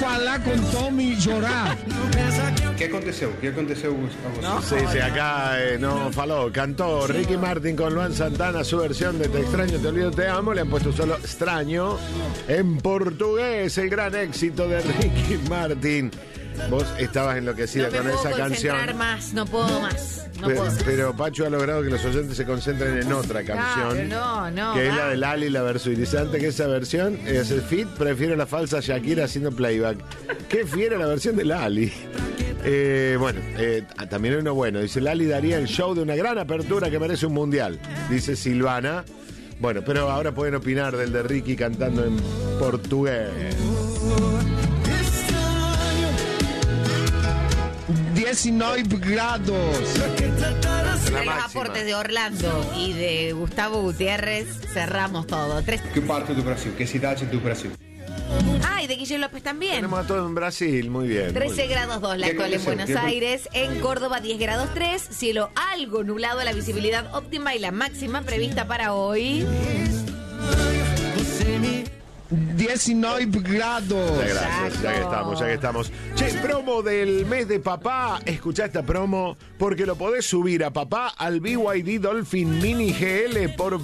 falar com Tommy e chorar. ¿Qué aconteceu? ¿Qué aconteceu a vos? Sí, acá no faló. Cantó Ricky Martin con Luan Santana su versión de Te extraño, te olvido, te amo. Le han puesto solo extraño en portugués. El gran éxito de Ricky Martin. Vos estabas enloquecida con esa canción. No puedo más. Pero Pachu ha logrado que los oyentes se concentren en otra canción. Claro, que es la de Lali, la versus. Y dice antes que esa versión es el fit, prefiero la falsa Shakira haciendo playback. Qué fiera la versión de Lali. También hay uno bueno. Dice Lali daría el show de una gran apertura que merece un mundial. Dice Silvana. Bueno, pero ahora pueden opinar del de Ricky cantando en portugués. 19 grados. De los aportes de Orlando y de Gustavo Gutiérrez, cerramos todo. ¿Qué parte do Brasil? ¿Qué ciudad do Brasil? Ah, y de Guillermo López también. Tenemos a todos en Brasil, muy bien. 13 grados 2 la actual en Buenos Aires. En Córdoba 10 grados 3. Cielo algo nublado, la visibilidad óptima y la máxima prevista para hoy. 19 grados. Gracias, ya que estamos. Che, promo del mes de papá. Escuchá esta promo porque lo podés subir a papá al BYD Dolphin Mini GL por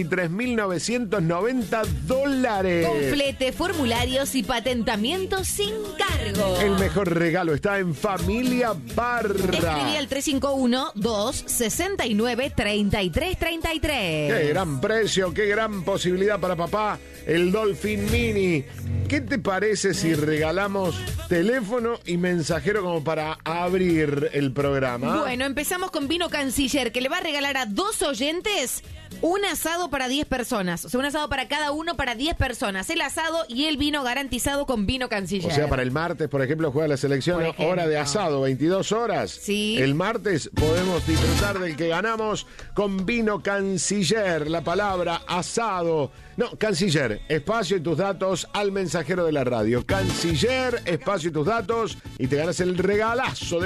$23.990. Con flete, formularios y patentamiento sin cargo. El mejor regalo está en Familia Barra. Escribí al 351-269-3333. Qué gran precio, qué gran posibilidad para papá. El Dolphin Mini. ¿Qué te parece si regalamos teléfono y mensajero como para abrir el programa? Bueno, empezamos con Vino Canciller, que le va a regalar a 2 oyentes un asado para 10 personas. O sea, un asado para cada uno para 10 personas. El asado y el vino garantizado con Vino Canciller. O sea, para el martes, por ejemplo, juega la selección hora de asado, 22 horas. Sí. El martes podemos disfrutar del que ganamos con Vino Canciller. La palabra asado. No, Canciller, espacio y tus datos al mensajero de la radio. Canciller, espacio y tus datos y te ganas el regalazo de